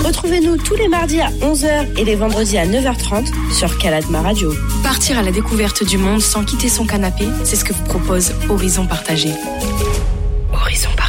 Retrouvez-nous tous les mardis à 11h et les vendredis à 9h30 sur Caladma Radio. Partir à la découverte du monde sans quitter son canapé, c'est ce que vous propose Horizon Partagé. Horizon Partagé.